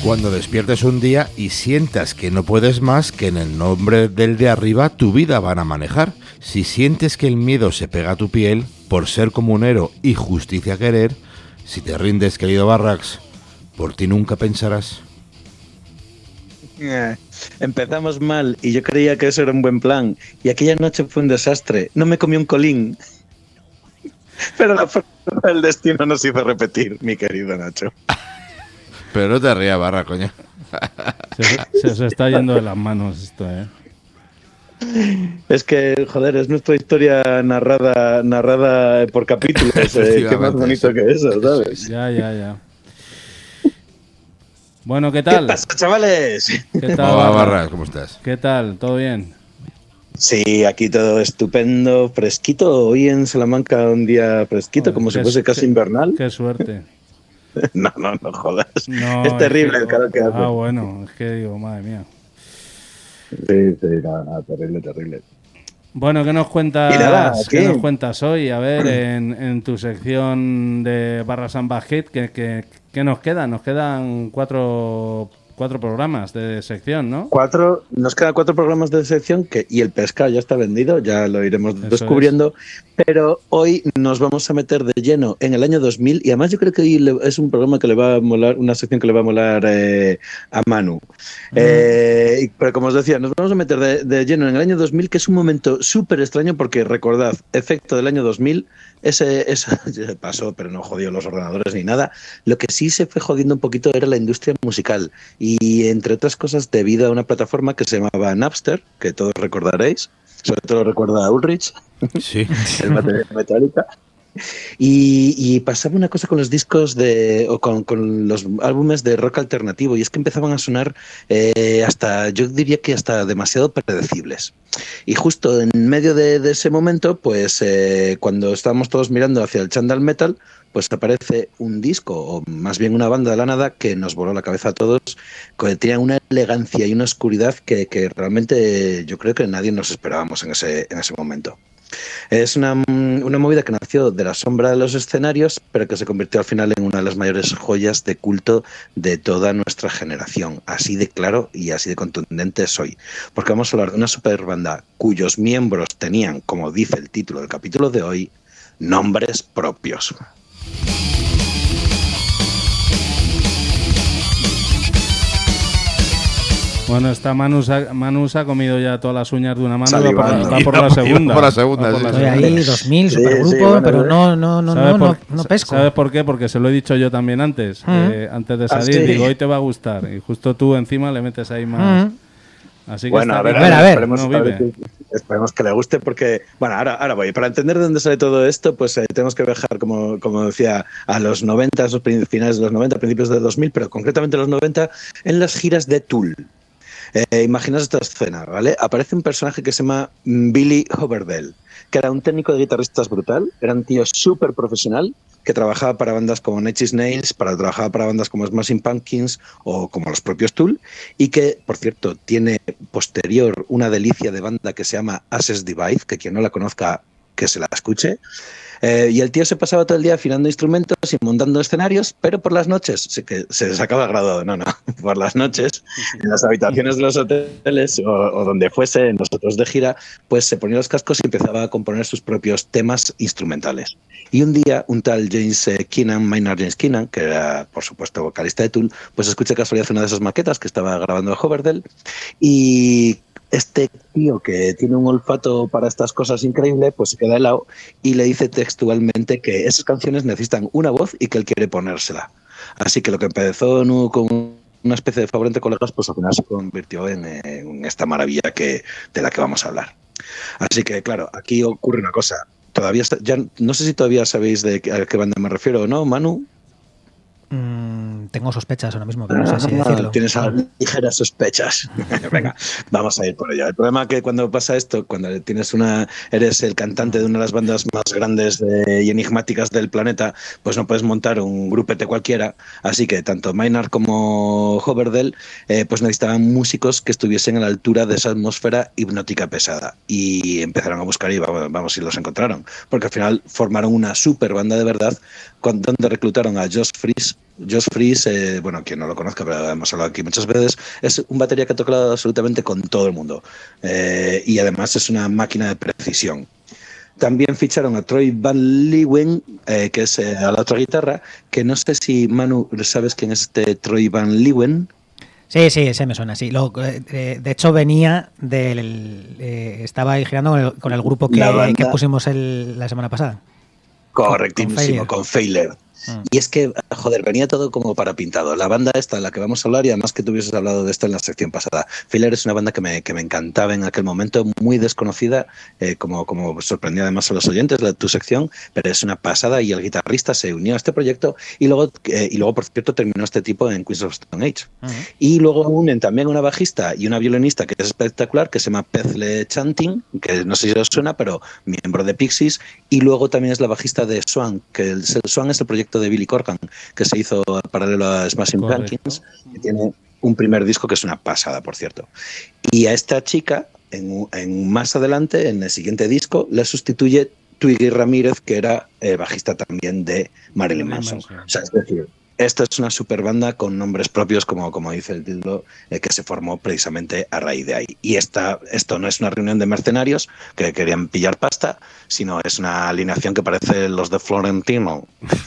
Cuando despiertes un día y sientas que no puedes más, que en el nombre del de arriba tu vida van a manejar. Si sientes que el miedo se pega a tu piel, por ser comunero y justicia querer, si te rindes, querido Barrax, por ti nunca pensarás. Empezamos mal y yo creía que eso era un buen plan. Y aquella noche fue un desastre. No me comí un colín. Pero la fuerza del destino nos hizo repetir, mi querido Nacho. Pero no te rías, Barra, coño. Se os está yendo de las manos esto, ¿eh? Es que, joder, es nuestra historia narrada por capítulos. Qué más bonito que eso, ¿sabes? Ya. Bueno, ¿qué tal? ¿Qué pasa, chavales? ¿Qué tal, Hola, Barra, ¿cómo estás? ¿Qué tal? ¿Todo bien? Sí, aquí todo estupendo, fresquito. Hoy en Salamanca un día fresquito, como si fuese casi invernal. Qué suerte. No jodas. No, es terrible el calor que hace. Ah, bueno, es que digo, madre mía. Sí, nada, terrible. Bueno, ¿qué nos cuentas? Y nada, ¿Qué nos cuentas hoy? A ver, en tu sección de Barras and Bad Hit, ¿qué nos queda? Nos quedan cuatro programas de sección, ¿no? Nos quedan 4 programas de sección y el pescado ya está vendido, ya lo iremos descubriendo, pero hoy nos vamos a meter de lleno en el año 2000 y además yo creo que hoy es un programa que le va a molar, una sección que le va a molar a Manu. Pero como os decía, nos vamos a meter de lleno en el año 2000, que es un momento súper extraño porque recordad, efecto del año 2000, eso pasó, pero no jodió los ordenadores ni nada. Lo que sí se fue jodiendo un poquito era la industria musical y entre otras cosas debido a una plataforma que se llamaba Napster, que todos recordaréis, sobre todo lo recuerda a Ulrich, sí. el batería de Metallica. Y pasaba una cosa con los discos con los álbumes de rock alternativo, y es que empezaban a sonar yo diría que hasta demasiado predecibles. Y justo en medio de ese momento, pues cuando estábamos todos mirando hacia el Chandal Metal, pues aparece un disco, o más bien una banda de la nada, que nos voló la cabeza a todos, que tenía una elegancia y una oscuridad que realmente yo creo que nadie nos esperábamos en ese momento. Es una movida que nació de la sombra de los escenarios, pero que se convirtió al final en una de las mayores joyas de culto de toda nuestra generación. Así de claro y así de contundente soy. Porque vamos a hablar de una super banda cuyos miembros tenían, como dice el título del capítulo de hoy, nombres propios. Bueno, esta Manu se ha comido ya todas las uñas de una mano, Salivando. va por la segunda. Por la segunda, sí. Estoy ahí, 2000, Sí, supergrupo, sí, bueno, pero no pesco. ¿Sabes por qué? Porque se lo he dicho yo también antes. Antes de salir, sí. digo, hoy te va a gustar. Y justo tú encima le metes ahí más. Así que Bueno, a ver, esperemos que le guste porque, bueno, ahora voy. Para entender de dónde sale todo esto, pues tenemos que viajar, como decía, a los 90, finales de los 90, principios de 2000, pero concretamente los 90, en las giras de Tool. Imaginaos esta escena, ¿vale? Aparece un personaje que se llama Billy Hoverdell, que era un técnico de guitarristas brutal, era un tío súper profesional, que trabajaba para bandas como Nine Inch Nails, trabajaba para bandas como Smashing Pumpkins o como los propios Tool, y que, por cierto, tiene posterior una delicia de banda que se llama Access Divide, que quien no la conozca, que se la escuche. Y el tío se pasaba todo el día afinando instrumentos y montando escenarios, pero por las noches, se sacaba graduado, por las noches, en las habitaciones de los hoteles o donde fuese, nosotros de gira, pues se ponía los cascos y empezaba a componer sus propios temas instrumentales. Y un día, un tal Maynard James Keenan, que era, por supuesto, vocalista de Tool, pues escucha casualidad una de esas maquetas que estaba grabando a Hoverdell y este tío que tiene un olfato para estas cosas increíble, pues se queda helado y le dice textualmente que esas canciones necesitan una voz y que él quiere ponérsela. Así que lo que empezó con una especie de favor entre colegas, pues al final se convirtió en esta maravilla de la que vamos a hablar. Así que, claro, aquí ocurre una cosa. Ya no sé si todavía sabéis a qué banda me refiero o no, Manu. Tengo sospechas ahora mismo, pero no sé si decirlo. Tienes ligeras sospechas. Venga, vamos a ir por ello. El problema es que cuando pasa esto, cuando eres el cantante de una de las bandas más grandes y enigmáticas del planeta, pues no puedes montar un grupete cualquiera. Así que tanto Maynard como Hoverdell pues necesitaban músicos que estuviesen a la altura de esa atmósfera hipnótica pesada. Y empezaron a buscar y vamos, y los encontraron. Porque al final formaron una super banda de verdad donde reclutaron a Josh Freese. Josh Freese, bueno, quien no lo conozca, pero hemos hablado aquí muchas veces, es un batería que ha tocado absolutamente con todo el mundo. Y además es una máquina de precisión. También ficharon a Troy Van Leeuwen, que es a la otra guitarra, que no sé si, Manu, ¿sabes quién es este Troy Van Leeuwen? Sí, ese me suena, sí. De hecho, venía del... estaba ahí girando con el grupo que pusimos la semana pasada. Correctísimo, con Failure. Y es que, joder, venía todo como para pintado. La banda esta, de la que vamos a hablar, y además que tú hubieses hablado de esto en la sección pasada. Failure es una banda que me encantaba en aquel momento, muy desconocida, como sorprendió además a los oyentes de tu sección, pero es una pasada, y el guitarrista se unió a este proyecto y luego por cierto, terminó este tipo en Queens of Stone Age. Y luego unen también una bajista y una violinista que es espectacular, que se llama Pezle Chanting, que no sé si os suena, pero miembro de Pixies, y luego también es la bajista de Swan, que Swan es el proyecto de Billy Corgan, que se hizo paralelo a Smashing Pumpkins, que tiene un primer disco que es una pasada, por cierto. Y a esta chica, en más adelante, en el siguiente disco, la sustituye Twiggy Ramírez, que era bajista también de Marilyn Manson. O sea, es decir, esta es una super banda con nombres propios, como dice el título, que se formó precisamente a raíz de ahí. Y esto no es una reunión de mercenarios que querían pillar pasta, sino es una alineación que parece los de Florentino,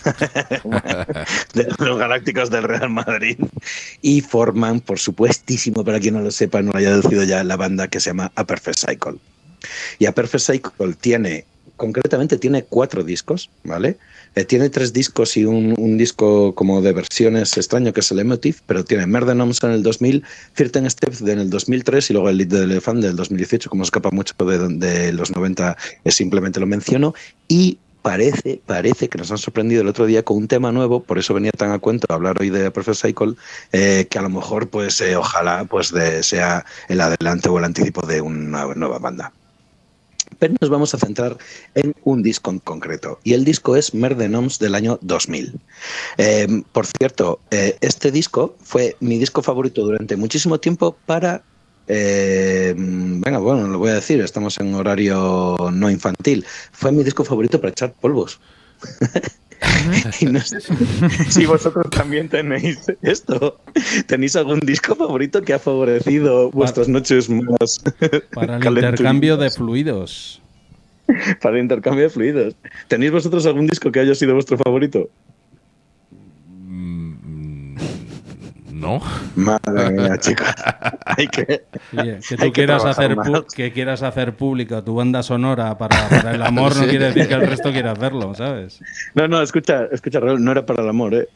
de los Galácticos del Real Madrid. Y forman, por supuestísimo, para quien no lo sepa, no lo haya deducido ya, la banda que se llama A Perfect Cycle. Y A Perfect Cycle concretamente tiene 4 discos, ¿vale? Tiene 3 discos y un disco como de versiones extraño, que es el Emotive, pero tiene Murder Noms en el 2000, Certain Steps en el 2003 y luego el Lead the Elephant del 2018. Como escapa mucho de los 90, simplemente lo menciono. Y parece que nos han sorprendido el otro día con un tema nuevo, por eso venía tan a cuento hablar hoy de Perfect Cycle, que a lo mejor, pues ojalá pues sea el adelante o el anticipo de una nueva banda. Pero nos vamos a centrar en un disco en concreto, y el disco es Murder Noms del año 2000. Por cierto, este disco fue mi disco favorito durante muchísimo tiempo para... lo voy a decir, estamos en horario no infantil. Fue mi disco favorito para echar polvos. Y no sé si vosotros también tenéis esto. ¿Tenéis algún disco favorito que ha favorecido vuestras noches más para el intercambio de fluidos? Para el intercambio de fluidos. ¿Tenéis vosotros algún disco que haya sido vuestro favorito? No. Madre mía, chicos. Que quieras hacer pública tu banda sonora para el amor no quiere decir que el resto quiera hacerlo, ¿sabes? No, escucha, Raúl, no era para el amor, ¿eh?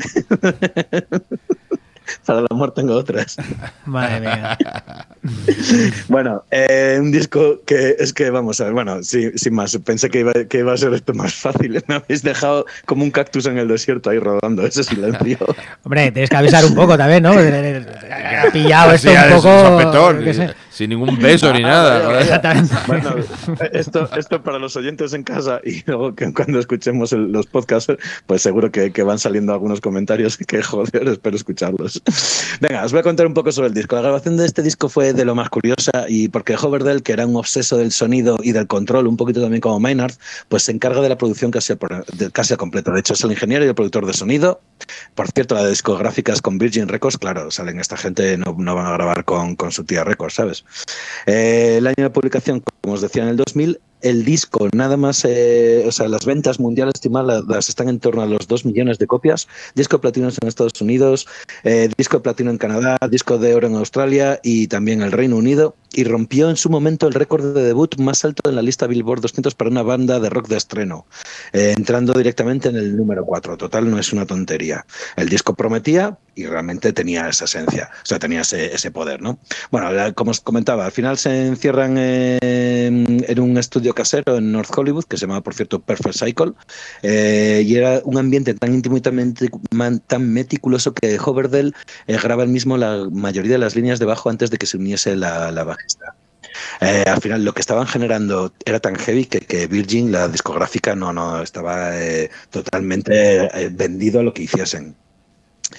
Para el amor tengo otras. Madre mía. Bueno, un disco que es que, vamos a ver, bueno, sin más, pensé que iba a ser esto más fácil. Me habéis dejado como un cactus en el desierto ahí rodando, ese silencio. Hombre, tienes que avisar un poco también, ¿no? Ha pillado esto un poco... Sopetón, sin ningún beso ni nada. Exactamente. Bueno, esto para los oyentes en casa, y luego que cuando escuchemos los podcasts, pues seguro que van saliendo algunos comentarios que, joder, espero escucharlos. Venga, os voy a contar un poco sobre el disco. La grabación de este disco fue de lo más curiosa, y porque Hoverdell, que era un obseso del sonido y del control, un poquito también como Maynard, pues se encarga de la producción casi a completo. De hecho, es el ingeniero y el productor de sonido. Por cierto, la discográfica es con Virgin Records. Claro, salen esta gente, no van a grabar con su tía Records, ¿sabes? El año de publicación, como os decía, en el 2000. El disco, nada más, las ventas mundiales estimadas están en torno a los 2 millones de copias. Disco de platino en Estados Unidos, disco de platino en Canadá, disco de oro en Australia y también el Reino Unido. Y rompió en su momento el récord de debut más alto en la lista Billboard 200 para una banda de rock de estreno, entrando directamente en el número 4. Total, no es una tontería. El disco prometía y realmente tenía esa esencia, o sea, tenía ese poder, ¿no? Bueno, como os comentaba, al final se encierran en un estudio casero en North Hollywood, que se llamaba, por cierto, Perfect Cycle, y era un ambiente tan íntimo y tan meticuloso que Hoverdell graba él mismo la mayoría de las líneas de bajo antes de que se uniese la bajista. Al final lo que estaban generando era tan heavy que Virgin, la discográfica, no estaba totalmente vendido a lo que hiciesen.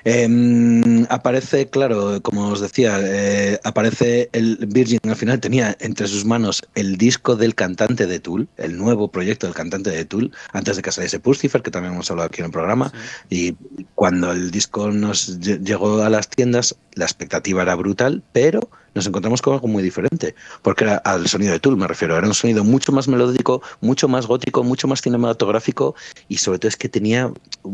Aparece, claro, como os decía, aparece el Virgin al final, tenía entre sus manos el disco del cantante de Tool, el nuevo proyecto del cantante de Tool, antes de que saliese Puscifer, que también hemos hablado aquí en el programa, sí. Y cuando el disco nos llegó a las tiendas, la expectativa era brutal, pero nos encontramos con algo muy diferente, porque era al sonido de Tool, me refiero, era un sonido mucho más melódico, mucho más gótico, mucho más cinematográfico, y sobre todo es que tenía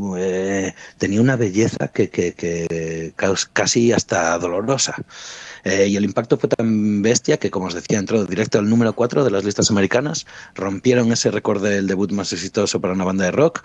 una belleza que casi hasta dolorosa. Y el impacto fue tan bestia que, como os decía, entró directo al número 4 de las listas americanas, rompieron ese récord del debut más exitoso para una banda de rock,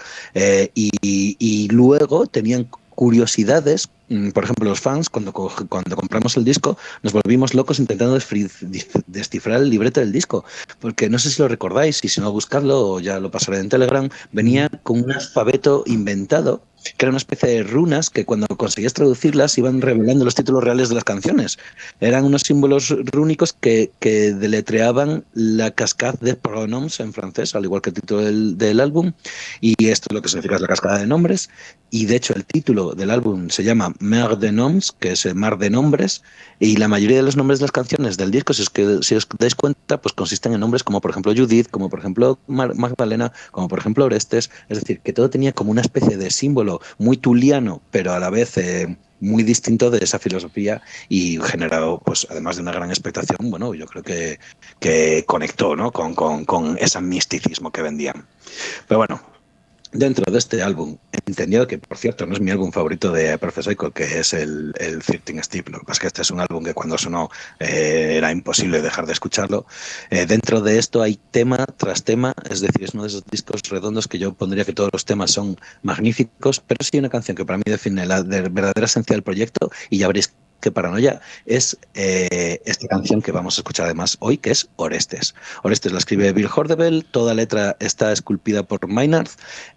y luego tenían curiosidades. Por ejemplo, los fans, cuando compramos el disco, nos volvimos locos intentando descifrar el libreto del disco, porque no sé si lo recordáis, y si no, buscadlo, o ya lo pasaré en Telegram. Venía con un alfabeto inventado, que era una especie de runas que cuando conseguías traducirlas iban revelando los títulos reales de las canciones. Eran unos símbolos rúnicos que deletreaban la cascade de pronoms en francés, al igual que el título del álbum, y esto es lo que significa la cascada de nombres. Y de hecho el título del álbum se llama Mer de Noms, que es el mar de nombres, y la mayoría de los nombres de las canciones del disco, si os dais cuenta, pues consisten en nombres como por ejemplo Judith, como por ejemplo Magdalena, como por ejemplo Orestes. Es decir, que todo tenía como una especie de símbolo muy tuliano, pero a la vez muy distinto de esa filosofía, y generado, pues además de una gran expectación, bueno, yo creo que conectó, ¿no?, con ese misticismo que vendían. Pero bueno, dentro de este álbum, entendido que, por cierto, no es mi álbum favorito de Perfect Cycle, que es el 13 Step. Lo que pasa es que este es un álbum que cuando sonó era imposible dejar de escucharlo. Dentro de esto hay tema tras tema, es decir, es uno de esos discos redondos que yo pondría que todos los temas son magníficos, pero sí una canción que para mí define la verdadera esencia del proyecto, y ya veréis que Paranoia es esta canción que vamos a escuchar además hoy, que es Orestes. Orestes la escribe Bill Hordebel, toda letra está esculpida por Maynard.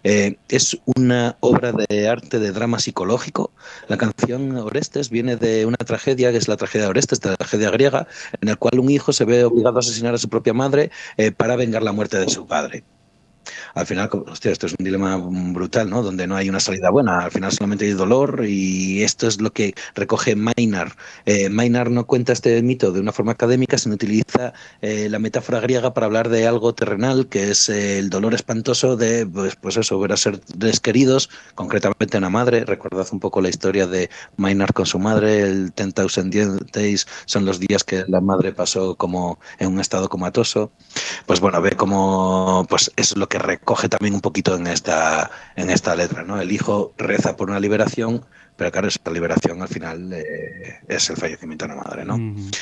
Es una obra de arte de drama psicológico. La canción Orestes viene de una tragedia, que es la tragedia de Orestes, la tragedia griega, en la cual un hijo se ve obligado a asesinar a su propia madre para vengar la muerte de su padre. Al final, hostia, esto es un dilema brutal, ¿no?, donde no hay una salida buena. Al final solamente hay dolor, y esto es lo que recoge Maynard. Maynard no cuenta este mito de una forma académica, sino utiliza la metáfora griega para hablar de algo terrenal, que es el dolor espantoso de, pues eso, ver a seres queridos, concretamente una madre. Recordad un poco la historia de Maynard con su madre. El 10,000 Days son los días que la madre pasó como en un estado comatoso. Pues bueno, ve como, pues eso es lo que recoge también un poquito en esta letra, ¿no? El hijo reza por una liberación, pero claro, esa liberación al final es el fallecimiento de la madre, ¿no? Mm-hmm.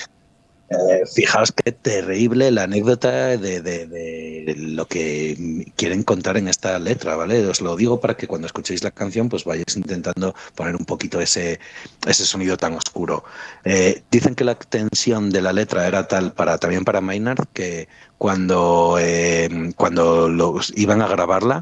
Fijaos qué terrible la anécdota de lo que quieren contar en esta letra, ¿vale? Os lo digo para que cuando escuchéis la canción pues vayáis intentando poner un poquito ese sonido tan oscuro. Dicen que la tensión de la letra era tal también para Maynard, que cuando los iban a grabarla,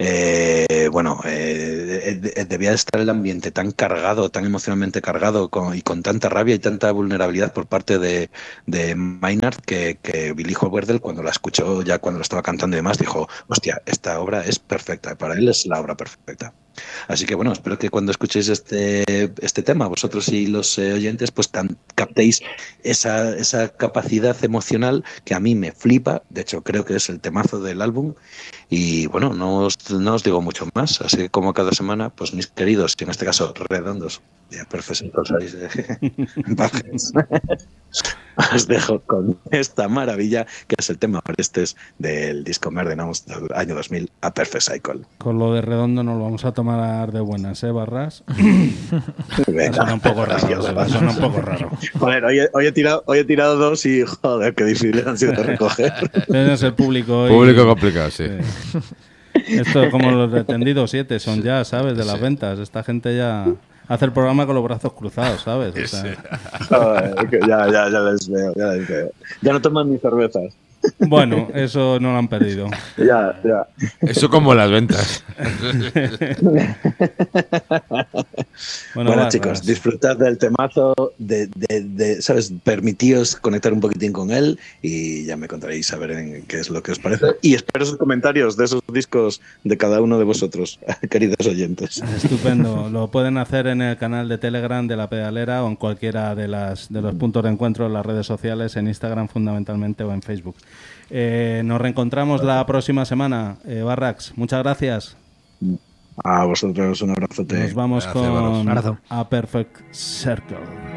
debía estar el ambiente tan cargado, tan emocionalmente cargado, y con tanta rabia y tanta vulnerabilidad por parte de Maynard, que Billy Howerdel, cuando la escuchó, ya cuando lo estaba cantando y demás, dijo, hostia, esta obra es perfecta, para él es la obra perfecta. Así que bueno, espero que cuando escuchéis este tema, vosotros y los oyentes, pues captéis esa capacidad emocional que a mí me flipa. De hecho, creo que es el temazo del álbum. Y bueno, no os digo mucho más. Así que como cada semana, pues mis queridos, y en este caso redondos, ya perfectos, os dejo con esta maravilla que es el tema Orestes del disco Mer de Noms del año 2000, A Perfect Cycle. Con lo de redondo nos lo vamos a tomar de buenas, ¿eh, Barras? Venga, suena un poco raro. Suena un poco raro. Joder, hoy he tirado dos y joder, qué difícil han sido de recoger. Tienes el público. Público complicado, sí. Esto es como los de Tendido 7, son ya, ¿sabes? De las ventas. Esta gente ya hace el programa con los brazos cruzados, ¿sabes? O sea... Joder, ya les veo. Ya no toman ni cervezas. Bueno, eso no lo han perdido. Ya. Eso como las ventas. Bueno, chicos, disfrutad del temazo, ¿sabes? Permitíos conectar un poquitín con él y ya me contaréis a ver qué es lo que os parece. Y espero sus comentarios de esos discos de cada uno de vosotros, queridos oyentes. Estupendo. Lo pueden hacer en el canal de Telegram de La Pedalera o en cualquiera de los puntos de encuentro en las redes sociales, en Instagram fundamentalmente o en Facebook. Nos reencontramos la próxima semana. Barrax, muchas gracias. A vosotros un abrazote. Nos vamos Gracias, con abrazo. A Perfect Circle.